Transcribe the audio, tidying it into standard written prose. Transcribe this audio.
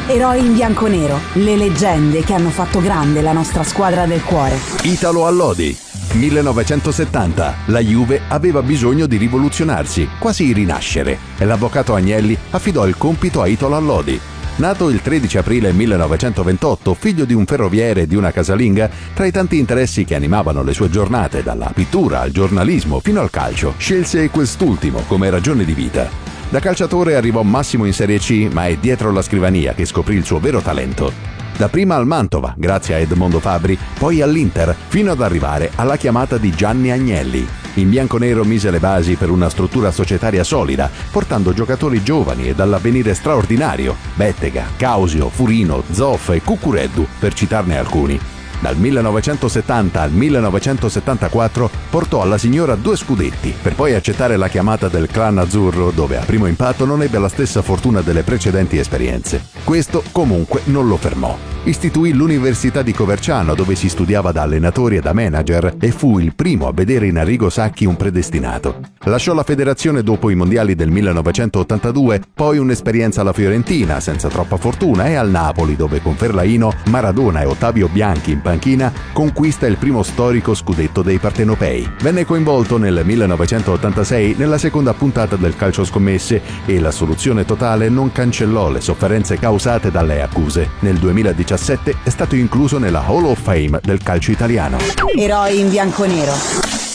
Eroi in bianconero, le leggende che hanno fatto grande la nostra squadra del cuore. Italo Allodi. 1970. La Juve aveva bisogno di rivoluzionarsi, quasi rinascere, e l'avvocato Agnelli affidò il compito a Italo Allodi. Nato il 13 aprile 1928, figlio di un ferroviere e di una casalinga, tra i tanti interessi che animavano le sue giornate, dalla pittura al giornalismo fino al calcio, scelse quest'ultimo come ragione di vita. Da calciatore arrivò massimo in Serie C, ma è dietro la scrivania che scoprì il suo vero talento. Dapprima al Mantova, grazie a Edmondo Fabri, poi all'Inter, fino ad arrivare alla chiamata di Gianni Agnelli. In bianconero mise le basi per una struttura societaria solida, portando giocatori giovani e dall'avvenire straordinario: Bettega, Causio, Furino, Zoff e Cuccureddu, per citarne alcuni. Dal 1970 al 1974 portò alla signora 2 scudetti, per poi accettare la chiamata del clan azzurro, dove a primo impatto non ebbe la stessa fortuna delle precedenti esperienze. Questo comunque non lo fermò. Istituì l'Università di Coverciano, dove si studiava da allenatori e da manager, e fu il primo a vedere in Arrigo Sacchi un predestinato. Lasciò la federazione dopo i mondiali del 1982, poi un'esperienza alla Fiorentina senza troppa fortuna, e al Napoli, dove con Ferlaino, Maradona e Ottavio Bianchi in panchina conquista il primo storico scudetto dei partenopei. Venne coinvolto nel 1986 nella seconda puntata del Calcio Scommesse, e la soluzione totale non cancellò le sofferenze causate dalle accuse. Nel 2017 è stato incluso nella Hall of Fame del calcio italiano. Eroi in bianconero.